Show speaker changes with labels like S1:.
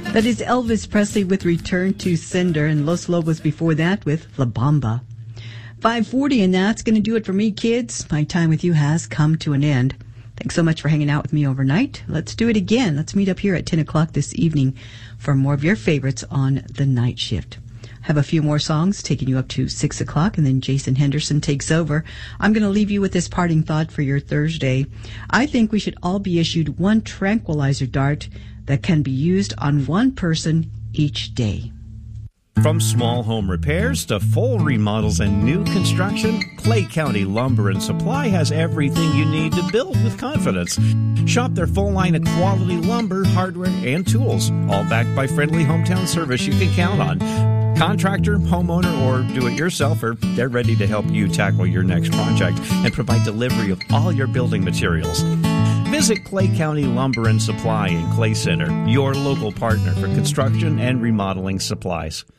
S1: That is Elvis Presley with Return to Sender, and Los Lobos before that with La Bamba. 5:40, and that's going to do it for me, kids. My time with you has come to an end. Thanks so much for hanging out with me overnight. Let's do it again. Let's meet up here at 10 o'clock this evening for more of your favorites on the night shift. Have a few more songs taking you up to 6 o'clock, and then Jason Henderson takes over. I'm going to leave you with this parting thought for your Thursday. I think we should all be issued one tranquilizer dart that can be used on one person each day.
S2: From small home repairs to full remodels and new construction, Clay County Lumber and Supply has everything you need to build with confidence. Shop their full line of quality lumber, hardware, and tools, all backed by friendly hometown service you can count on. Contractor, homeowner, or do-it-yourselfer, they're ready to help you tackle your next project and provide delivery of all your building materials. Visit Clay County Lumber and Supply in Clay Center, your local partner for construction and remodeling supplies.